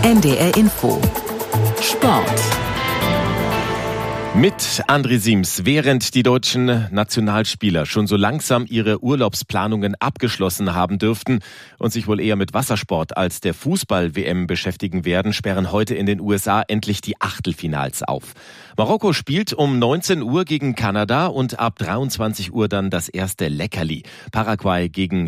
NDR Info Sport. Mit André Siems. Während die deutschen Nationalspieler schon so langsam ihre Urlaubsplanungen abgeschlossen haben dürften und sich wohl eher mit Wassersport als der Fußball-WM beschäftigen werden, sperren heute in den USA endlich die Achtelfinals auf. Marokko spielt um 19 Uhr gegen Kanada und ab 23 Uhr dann das erste Leckerli. Paraguay gegen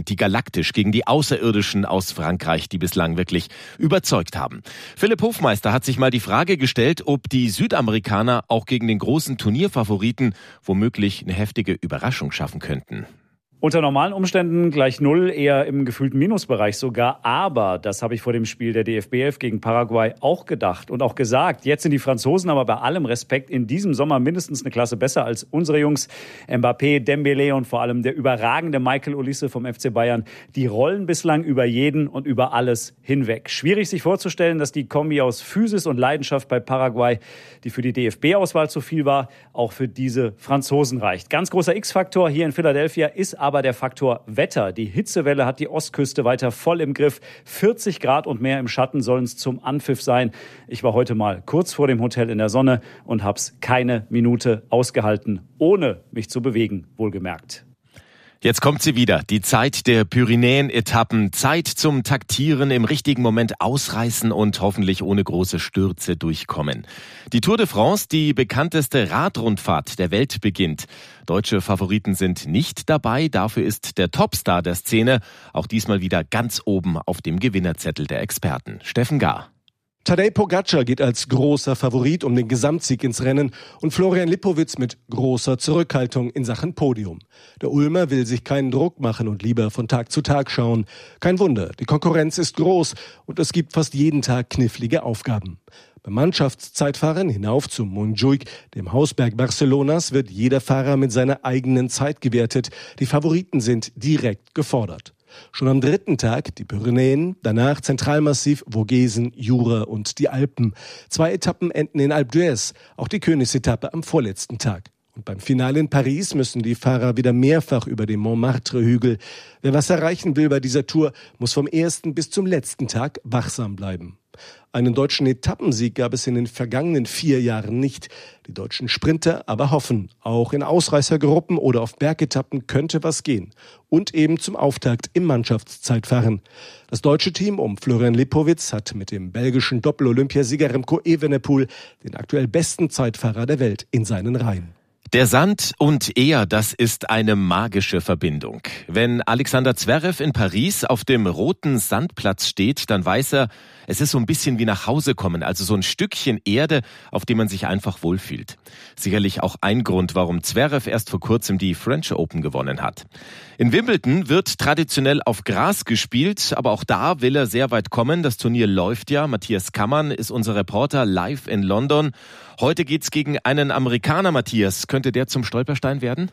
die Außerirdischen aus Frankreich, die bislang wirklich überzeugt haben. Philipp Hofmeister hat sich mal die Frage gestellt, ob die Südamerikaner auch gegen den großen Turnierfavoriten womöglich eine heftige Überraschung schaffen könnten. Unter normalen Umständen gleich 0, eher im gefühlten Minusbereich sogar. Aber das habe ich vor dem Spiel der DFB 11 gegen Paraguay auch gedacht und auch gesagt. Jetzt sind die Franzosen aber bei allem Respekt in diesem Sommer mindestens eine Klasse besser als unsere Jungs. Mbappé, Dembélé und vor allem der überragende Michael Olise vom FC Bayern. Die rollen bislang über jeden und über alles hinweg. Schwierig sich vorzustellen, dass die Kombi aus Physis und Leidenschaft bei Paraguay, die für die DFB-Auswahl zu viel war, auch für diese Franzosen reicht. Ganz großer X-Faktor hier in Philadelphia ist aber der Faktor Wetter. Die Hitzewelle hat die Ostküste weiter voll im Griff. 40 Grad und mehr im Schatten sollen es zum Anpfiff sein. Ich war heute mal kurz vor dem Hotel in der Sonne und hab's keine Minute ausgehalten, ohne mich zu bewegen, wohlgemerkt. Jetzt kommt sie wieder, die Zeit der Pyrenäen-Etappen, Zeit zum Taktieren, im richtigen Moment ausreißen und hoffentlich ohne große Stürze durchkommen. Die Tour de France, die bekannteste Radrundfahrt der Welt, beginnt. Deutsche Favoriten sind nicht dabei, dafür ist der Topstar der Szene auch diesmal wieder ganz oben auf dem Gewinnerzettel der Experten. Steffen Gahr. Tadej Pogačar geht als großer Favorit um den Gesamtsieg ins Rennen und Florian Lipowitz mit großer Zurückhaltung in Sachen Podium. Der Ulmer will sich keinen Druck machen und lieber von Tag zu Tag schauen. Kein Wunder, die Konkurrenz ist groß und es gibt fast jeden Tag knifflige Aufgaben. Beim Mannschaftszeitfahren hinauf zum Montjuïc, dem Hausberg Barcelonas, wird jeder Fahrer mit seiner eigenen Zeit gewertet. Die Favoriten sind direkt gefordert. Schon am dritten Tag die Pyrenäen, danach Zentralmassiv, Vogesen, Jura und die Alpen. 2 Etappen enden in Alpe d'Huez, auch die Königsetappe am vorletzten Tag. Und beim Finale in Paris müssen die Fahrer wieder mehrfach über den Montmartre-Hügel. Wer was erreichen will bei dieser Tour, muss vom ersten bis zum letzten Tag wachsam bleiben. Einen deutschen Etappensieg gab es in den vergangenen 4 Jahren nicht. Die deutschen Sprinter aber hoffen, auch in Ausreißergruppen oder auf Bergetappen könnte was gehen. Und eben zum Auftakt im Mannschaftszeitfahren. Das deutsche Team um Florian Lipowitz hat mit dem belgischen Doppel-Olympiasieger Remco Evenepoel den aktuell besten Zeitfahrer der Welt in seinen Reihen. Der Sand und er, das ist eine magische Verbindung. Wenn Alexander Zverev in Paris auf dem roten Sandplatz steht, dann weiß er, es ist so ein bisschen wie nach Hause kommen, also so ein Stückchen Erde, auf dem man sich einfach wohlfühlt. Sicherlich auch ein Grund, warum Zverev erst vor kurzem die French Open gewonnen hat. In Wimbledon wird traditionell auf Gras gespielt, aber auch da will er sehr weit kommen. Das Turnier läuft ja. Matthias Kammann ist unser Reporter live in London. Heute geht's gegen einen Amerikaner, Matthias. Könnte der zum Stolperstein werden?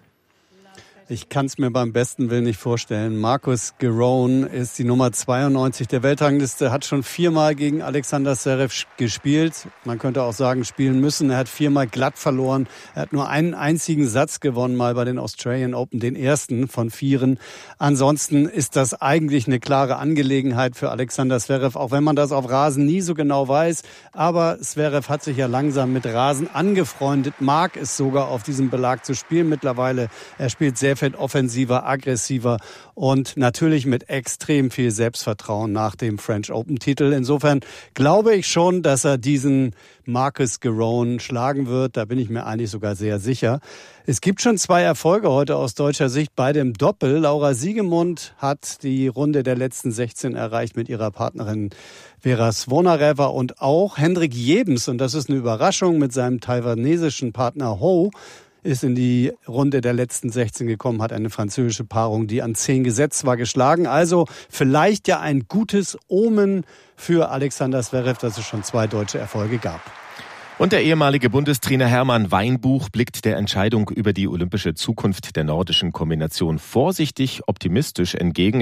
Ich kann es mir beim besten Willen nicht vorstellen. Marcus Giron ist die Nummer 92 der Weltrangliste, hat schon 4-mal gegen Alexander Zverev gespielt. Man könnte auch sagen, spielen müssen. Er hat 4-mal glatt verloren. Er hat nur einen einzigen Satz gewonnen, mal bei den Australian Open, den ersten von 4. Ansonsten ist das eigentlich eine klare Angelegenheit für Alexander Zverev, auch wenn man das auf Rasen nie so genau weiß. Aber Zverev hat sich ja langsam mit Rasen angefreundet, mag es sogar auf diesem Belag zu spielen mittlerweile. Er spielt sehr viel offensiver, aggressiver und natürlich mit extrem viel Selbstvertrauen nach dem French Open-Titel. Insofern glaube ich schon, dass er diesen Marcus Giron schlagen wird. Da bin ich mir eigentlich sogar sehr sicher. Es gibt schon 2 Erfolge heute aus deutscher Sicht bei dem Doppel. Laura Siegemund hat die Runde der letzten 16 erreicht mit ihrer Partnerin Vera Zvonareva und auch Hendrik Jebens, und das ist eine Überraschung, mit seinem taiwanesischen Partner Ho, ist in die Runde der letzten 16 gekommen, hat eine französische Paarung, die an 10 gesetzt war, geschlagen. Also vielleicht ja ein gutes Omen für Alexander Zverev, dass es schon 2 deutsche Erfolge gab. Und der ehemalige Bundestrainer Hermann Weinbuch blickt der Entscheidung über die olympische Zukunft der nordischen Kombination vorsichtig optimistisch entgegen.